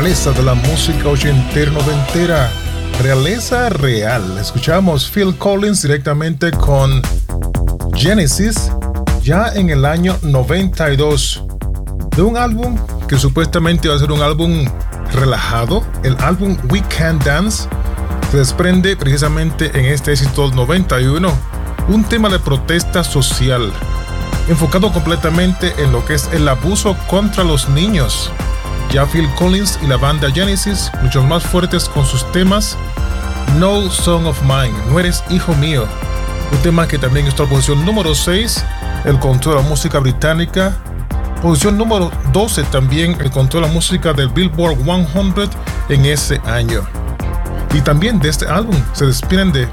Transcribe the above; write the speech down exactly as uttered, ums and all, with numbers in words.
realeza de la música ochentera noventera, realeza real. Escuchamos Phil Collins directamente con Genesis, ya en el año noventa y dos, de un álbum que supuestamente va a ser un álbum relajado. El álbum We Can Dance se desprende precisamente en este éxito noventa y uno, un tema de protesta social, enfocado completamente en lo que es el abuso contra los niños. Ya Phil Collins y la banda Genesis, muchos más fuertes con sus temas. No Son of Mine, No Eres Hijo Mío, un tema que también está en posición número seis, el control de la música británica. Posición número doce también, el control de la música del Billboard cien en ese año. Y también de este álbum se desprende